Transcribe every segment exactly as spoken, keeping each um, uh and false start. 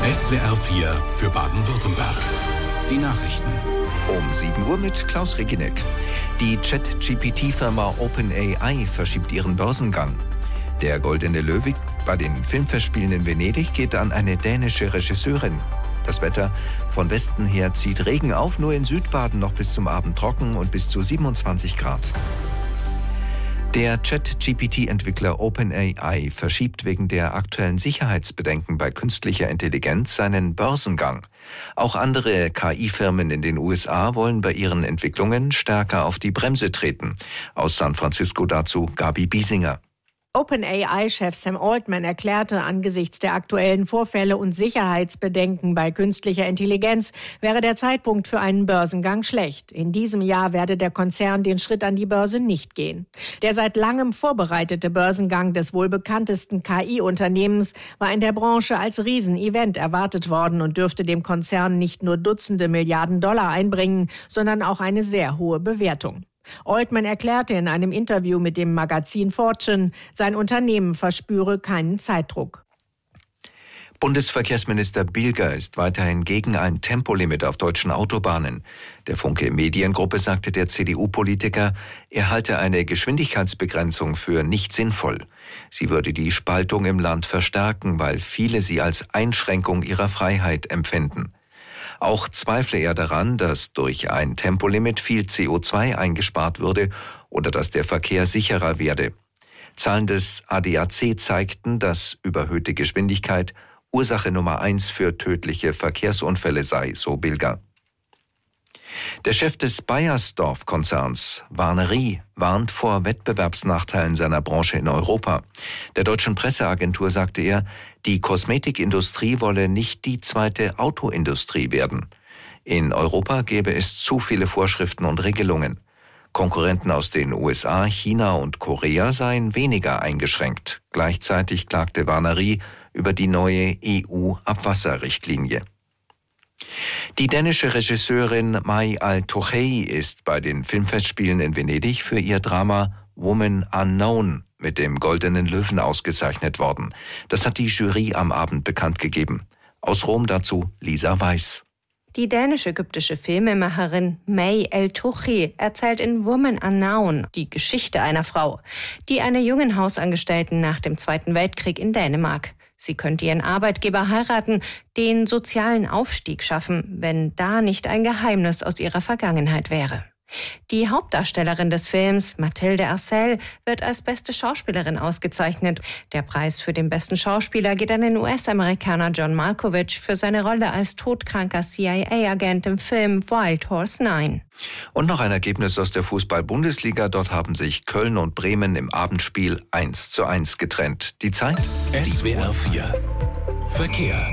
S W R vier für Baden-Württemberg. Die Nachrichten. Um sieben Uhr mit Klaus Reginek. Die Chat-G P T-Firma OpenAI verschiebt ihren Börsengang. Der Goldene Löwe bei den Filmfestspielen in Venedig geht an eine dänische Regisseurin. Das Wetter: von Westen her zieht Regen auf, nur in Südbaden noch bis zum Abend trocken und bis zu siebenundzwanzig Grad. Der Chat-G P T-Entwickler OpenAI verschiebt wegen der aktuellen Sicherheitsbedenken bei künstlicher Intelligenz seinen Börsengang. Auch andere K I-Firmen in den U S A wollen bei ihren Entwicklungen stärker auf die Bremse treten. Aus San Francisco dazu Gabi Biesinger. OpenAI-Chef Sam Altman erklärte, angesichts der aktuellen Vorfälle und Sicherheitsbedenken bei künstlicher Intelligenz wäre der Zeitpunkt für einen Börsengang schlecht. In diesem Jahr werde der Konzern den Schritt an die Börse nicht gehen. Der seit langem vorbereitete Börsengang des wohl bekanntesten K I-Unternehmens war in der Branche als Riesenevent erwartet worden und dürfte dem Konzern nicht nur Dutzende Milliarden Dollar einbringen, sondern auch eine sehr hohe Bewertung. Altman erklärte in einem Interview mit dem Magazin Fortune, sein Unternehmen verspüre keinen Zeitdruck. Bundesverkehrsminister Bilger ist weiterhin gegen ein Tempolimit auf deutschen Autobahnen. Der Funke Mediengruppe sagte der C D U-Politiker, er halte eine Geschwindigkeitsbegrenzung für nicht sinnvoll. Sie würde die Spaltung im Land verstärken, weil viele sie als Einschränkung ihrer Freiheit empfinden. Auch zweifle er daran, dass durch ein Tempolimit viel C O zwei eingespart würde oder dass der Verkehr sicherer werde. Zahlen des A D A C zeigten, dass überhöhte Geschwindigkeit Ursache Nummer eins für tödliche Verkehrsunfälle sei, so Bilger. Der Chef des Beiersdorf-Konzerns, Warner Rie, warnt vor Wettbewerbsnachteilen seiner Branche in Europa. Der deutschen Presseagentur sagte er, die Kosmetikindustrie wolle nicht die zweite Autoindustrie werden. In Europa gäbe es zu viele Vorschriften und Regelungen. Konkurrenten aus den U S A, China und Korea seien weniger eingeschränkt. Gleichzeitig klagte Warner Rie über die neue E U-Abwasserrichtlinie. Die dänische Regisseurin May Al-Tochey ist bei den Filmfestspielen in Venedig für ihr Drama Woman Unknown mit dem Goldenen Löwen ausgezeichnet worden. Das hat die Jury am Abend bekannt gegeben. Aus Rom dazu Lisa Weiß. Die dänisch-ägyptische Filmemacherin May Al-Tochey erzählt in Woman Unknown die Geschichte einer Frau, die einer jungen Hausangestellten nach dem Zweiten Weltkrieg in Dänemark. Sie könnte ihren Arbeitgeber heiraten, den sozialen Aufstieg schaffen, wenn da nicht ein Geheimnis aus ihrer Vergangenheit wäre. Die Hauptdarstellerin des Films, Mathilde Arcel, wird als beste Schauspielerin ausgezeichnet. Der Preis für den besten Schauspieler geht an den U S-Amerikaner John Malkovich für seine Rolle als todkranker C I A-Agent im Film Wild Horse neun. Und noch ein Ergebnis aus der Fußball-Bundesliga. Dort haben sich Köln und Bremen im Abendspiel eins zu eins getrennt. Die Zeit? S W R vier. Verkehr.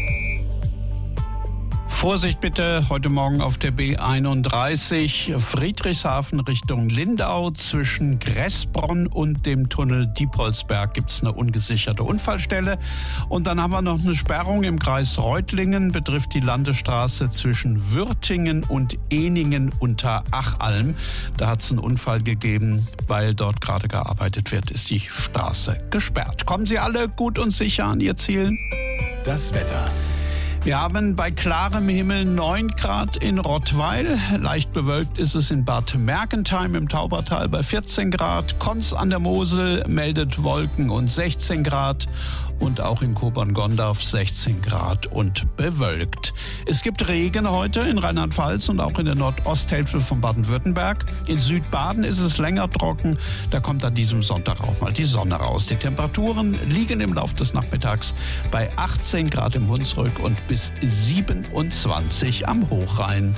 Vorsicht bitte, heute Morgen auf der B einunddreißig, Friedrichshafen Richtung Lindau. Zwischen Gressbronn und dem Tunnel Diepholzberg gibt es eine ungesicherte Unfallstelle. Und dann haben wir noch eine Sperrung im Kreis Reutlingen, betrifft die Landesstraße zwischen Würtingen und Ehningen unter Achalm. Da hat es einen Unfall gegeben, weil dort gerade gearbeitet wird, ist die Straße gesperrt. Kommen Sie alle gut und sicher an Ihr Ziel? Das Wetter. Wir haben bei klarem Himmel neun Grad in Rottweil. Leicht bewölkt ist es in Bad Mergentheim im Taubertal bei vierzehn Grad. Konz an der Mosel meldet Wolken und sechzehn Grad. Und auch in Kobern-Gondorf sechzehn Grad und bewölkt. Es gibt Regen heute in Rheinland-Pfalz und auch in der Nordosthälfte von Baden-Württemberg. In Südbaden ist es länger trocken. Da kommt an diesem Sonntag auch mal die Sonne raus. Die Temperaturen liegen im Laufe des Nachmittags bei achtzehn Grad im Hunsrück und bis siebenundzwanzig am Hochrhein.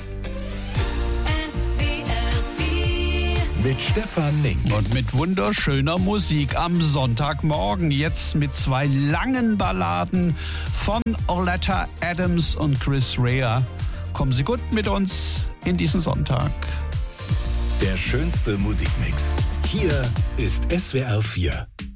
Mit Stefan Link. Und mit wunderschöner Musik am Sonntagmorgen. Jetzt mit zwei langen Balladen von Oleta Adams und Chris Rea. Kommen Sie gut mit uns in diesen Sonntag. Der schönste Musikmix. Hier ist S W R vier.